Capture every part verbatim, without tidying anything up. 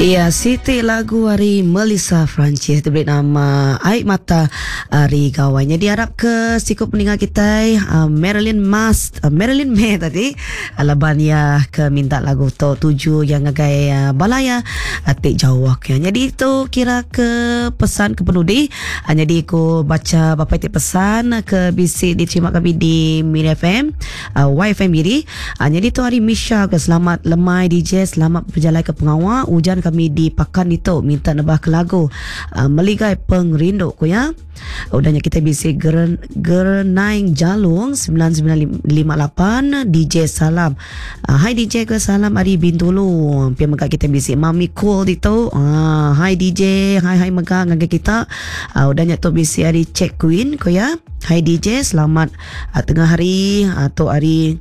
Ya, Siti lagu hari Melissa Francis diberi nama Air Mata Ari Gawai. Jadi harap ke sikap peninggal kita uh, Marilyn Mas uh, Marilyn May tadi alaban ya ke minta lagu to tuju yang ngagai uh, balaya atik jawak ya. Jadi itu kira ke pesan ke penudi. Uh, jadi aku baca bapa itu pesan ke bisik diterima kami di Miri F M uh, Y F M Miri. Uh, jadi tu hari Misha ke selamat lemai D J, selamat berjalan ke pengawal. Ujan kami di Pakan itu minta nebah ke lagu uh, Meligai Pengrindu ku ya. Udahnya kita bisa ger, Gernaing Jalung sembilan sembilan lima lapan D J salam. Uh, hai D J ke salam Ari Bintulu. Pia megak kita bisa Mami Cool itu. Uh, hai D J, hai hai megak ngagak kita. Uh, udahnya tu bisa Ari Check Queen ku ya. Hai D J selamat uh, tengah hari atau hari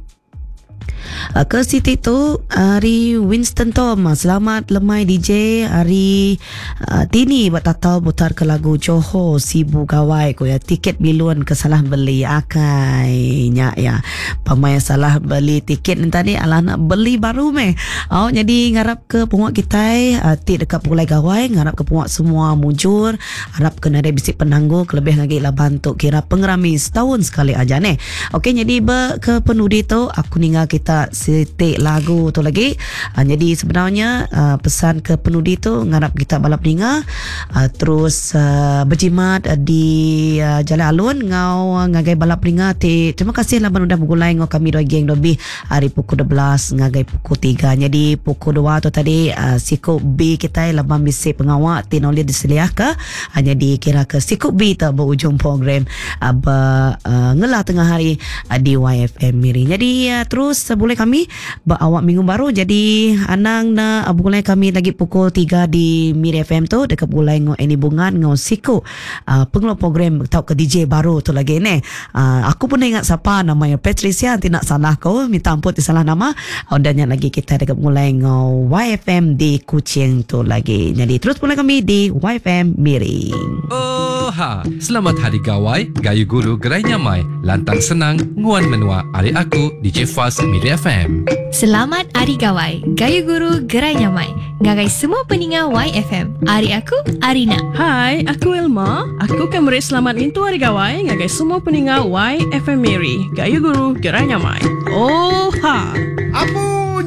Uh, ke Siti tu Ari Winston Tom, selamat lemai D J Ari uh, Tini buat tatau putar ke lagu Johor Sibu Gawai ko ya. Tiket bilun ke salah beli akai nya ya. Pamai salah beli tiket ni tadi alah nak beli baru meh. Oh jadi ngarap ke penguat kita uh, ti dekat Pulai Gawai, ngarap ke penguat semua mujur, harap kena ada bisik penangguh kelebih lagi lah bantu kira pengerami setahun sekali aja nih. Okey jadi be ke penudi tu aku ninggal kita setik lagu tu lagi. Uh, jadi sebenarnya uh, pesan ke penudi tu ngarap kita balap ninga uh, terus uh, berjimat uh, di uh, Jalan Alun ngau uh, ngagai balap ninga ti. Terima kasih lah udah bergulai ngau kami dua geng lebih hari pukul dua belas ngagai pukul tiga. Jadi pukul dua tu tadi uh, sikuk B kita labang bisi pengawak ti nolih diseliah ke. Uh, jadi kira ke sikuk B tu berujung program uh, ber, uh, ngelah tengah hari uh, di Y F M Miri. Jadi uh, terus uh, boleh kami berawak minggu baru. Jadi anang na bulai kami lagi pukul tiga di Miri F M tu dekat bulai ngo ini bungan ngo siku uh, pengelola program tau ke D J baru tu lagi ni. Uh, aku pun ingat siapa namanya Patricia, nanti nak salah kau minta ampun salah nama. Udahnya lagi kita dekat bulai ngo Y F M di Kuching tu lagi. Jadi terus bulai kami di Y F M Miri. Oh ha, selamat hari Gawai, Gayu Guru Gerai Nyamai, lantang senang, nguan menua, ari aku D J Faz Miri F M. Selamat Hari Gawai, Gayu Guru Gerai Nyamai, ngagai semua peningat Y F M. Ari aku Arina. Hai, aku Elma. Aku akan beri selamat itu Hari Gawai, ngagai semua peningat Y F M Miri, Gayu Guru Gerai Nyamai. Oh ha. Apu